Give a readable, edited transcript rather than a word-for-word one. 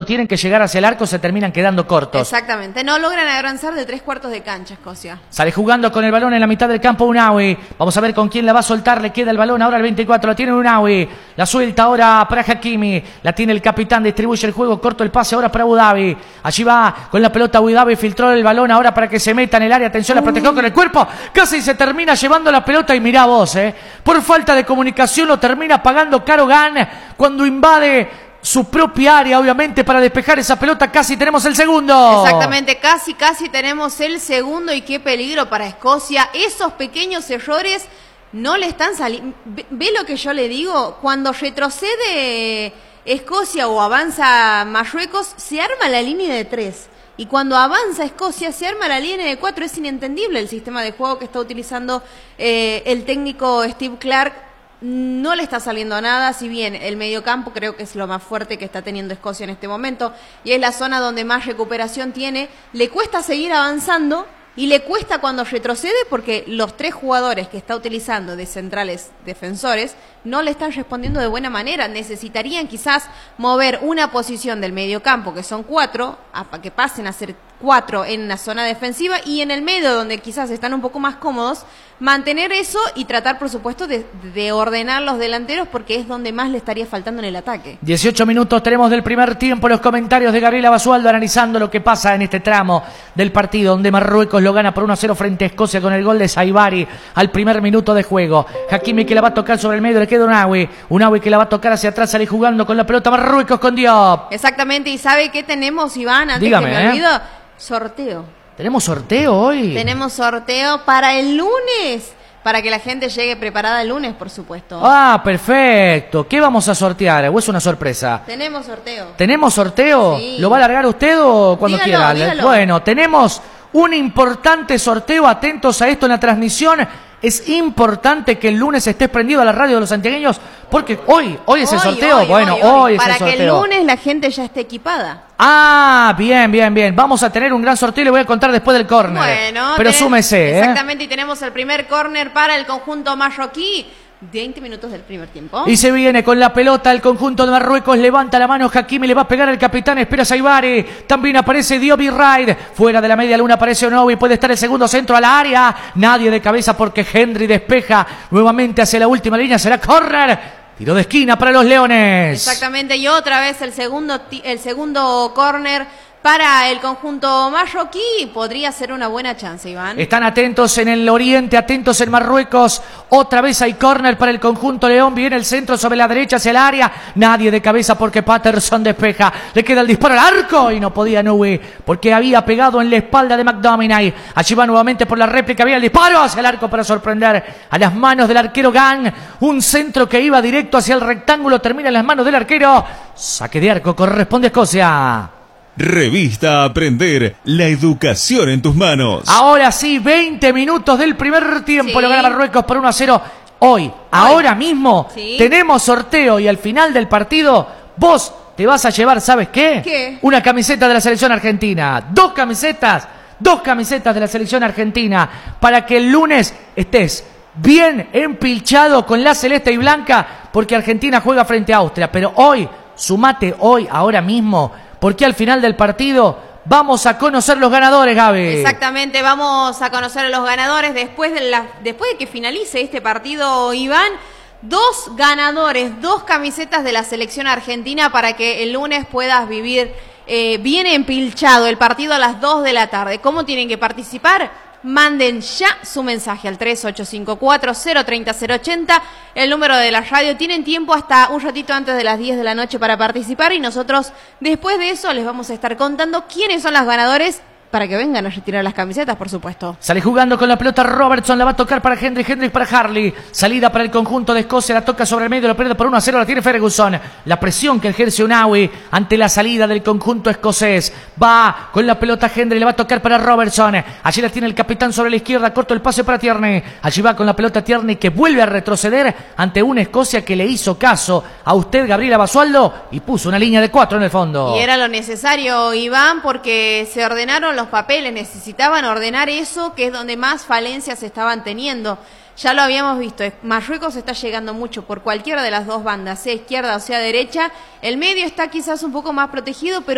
tienen que llegar hacia el arco se terminan quedando cortos. Exactamente, no logran avanzar de 3/4 de cancha Escocia. Sale jugando con el balón en la mitad del campo Unawi. Vamos a ver con quién la va a soltar. Le queda el balón ahora el 24. La tiene Unawi. La suelta ahora para Hakimi. La tiene el capitán. Distribuye el juego. Corto el pase ahora para Abu Dhabi. Allí va con la pelota Abu Dhabi. Filtró el balón ahora para que se meta en el área. Atención, la protegió con el cuerpo. Casi se termina llevando la pelota. Y mirá vos, por falta de comunicación lo termina pagando caro Gan cuando invade su propia área, obviamente, para despejar esa pelota. Casi tenemos el segundo. Exactamente, casi tenemos el segundo. Y qué peligro para Escocia. Esos pequeños errores no le están saliendo. ¿Ve lo que yo le digo? Cuando retrocede Escocia o avanza Marruecos, se arma la línea de 3. Y cuando avanza Escocia, se arma la línea de 4. Es inentendible el sistema de juego que está utilizando el técnico Steve Clarke. No le está saliendo nada, si bien el mediocampo creo que es lo más fuerte que está teniendo Escocia en este momento y es la zona donde más recuperación tiene. Le cuesta seguir avanzando y le cuesta cuando retrocede porque los 3 jugadores que está utilizando de centrales defensores no le están respondiendo de buena manera. Necesitarían quizás mover una posición del mediocampo, que son 4, para que pasen a ser 4 en la zona defensiva y en el medio, donde quizás están un poco más cómodos, mantener eso y tratar, por supuesto, de ordenar los delanteros porque es donde más le estaría faltando en el ataque. 18 minutos tenemos del primer tiempo. Los comentarios de Gabriela Basualdo analizando lo que pasa en este tramo del partido, donde Marruecos lo gana por 1-0 frente a Escocia con el gol de Saibari al primer minuto de juego. Hakimi que la va a tocar sobre el medio, le queda Unawi que la va a tocar hacia atrás, sale jugando con la pelota Marruecos con Diop. Exactamente, y ¿sabe qué tenemos, Iván? Antes Dígame, que me olvido, sorteo. ¿Tenemos sorteo hoy? Tenemos sorteo para el lunes, para que la gente llegue preparada el lunes, por supuesto. Ah, perfecto. ¿Qué vamos a sortear? ¿O es una sorpresa? Tenemos sorteo. ¿Tenemos sorteo? Sí. ¿Lo va a alargar usted o cuando quiera? Dígalo. Bueno, tenemos un importante sorteo. Atentos a esto en la transmisión. Es importante que el lunes estés prendido a la radio de los santiagueños porque hoy es el sorteo. Hoy es el sorteo. Para que el lunes la gente ya esté equipada. Ah, bien. Vamos a tener un gran sorteo y le voy a contar después del córner. Bueno, pero súmese. Exactamente, y tenemos el primer córner para el conjunto marroquí. 20 minutos del primer tiempo. Y se viene con la pelota el conjunto de Marruecos. Levanta la mano Hakimi, le va a pegar al capitán. Espera Saibari. También aparece Diop y Raid. Fuera de la media luna aparece Onowi. Puede estar el segundo centro al área. Nadie de cabeza porque Henry despeja nuevamente hacia la última línea. Será córner. Tiro de esquina para los Leones. Exactamente, y otra vez el segundo córner para el conjunto marroquí. Podría ser una buena chance, Iván. Están atentos en el oriente, atentos en Marruecos. Otra vez hay córner para el conjunto León. Viene el centro sobre la derecha hacia el área. Nadie de cabeza porque Patterson despeja. Le queda el disparo al arco y no podía Nui porque había pegado en la espalda de McDominay. Allí va nuevamente por la réplica. Había el disparo hacia el arco para sorprender a las manos del arquero Gang. Un centro que iba directo hacia el rectángulo. Termina en las manos del arquero. Saque de arco. Corresponde a Escocia. Revista Aprender, la educación en tus manos. Ahora sí, 20 minutos del primer tiempo. Sí. Lo gana Marruecos por 1-0. Hoy, ahora mismo, sí, tenemos sorteo y al final del partido, vos te vas a llevar, ¿sabes qué? ¿Qué? Una camiseta de la selección argentina. Dos camisetas de la selección argentina para que el lunes estés bien empilchado con la celeste y blanca porque Argentina juega frente a Austria. Pero hoy, sumate hoy, ahora mismo, porque al final del partido vamos a conocer los ganadores, Gaby. Exactamente, vamos a conocer a los ganadores después de que finalice este partido, Iván. 2 ganadores, 2 camisetas de la selección argentina para que el lunes puedas vivir bien empilchado el partido a las 2 de la tarde. ¿Cómo tienen que participar? Manden ya su mensaje al 3854-030-080, el número de la radio. Tienen tiempo hasta un ratito antes de las 10 de la noche para participar y nosotros después de eso les vamos a estar contando quiénes son los ganadores para que vengan a retirar las camisetas, por supuesto. Sale jugando con la pelota Robertson, la va a tocar para Henry para Harley. Salida para el conjunto de Escocia, la toca sobre el medio, la pierde por 1-0, la tiene Ferguson. La presión que ejerce Unawi ante la salida del conjunto escocés. Va con la pelota Henry, le va a tocar para Robertson. Allí la tiene el capitán sobre la izquierda, corto el pase para Tierney. Allí va con la pelota Tierney que vuelve a retroceder ante una Escocia que le hizo caso a usted, Gabriela Basualdo, y puso una línea de 4 en el fondo. Y era lo necesario, Iván, porque se ordenaron los papeles, necesitaban ordenar eso, que es donde más falencias estaban teniendo. Ya lo habíamos visto, Marruecos está llegando mucho por cualquiera de las dos bandas, sea izquierda o sea derecha. El medio está quizás un poco más protegido, pero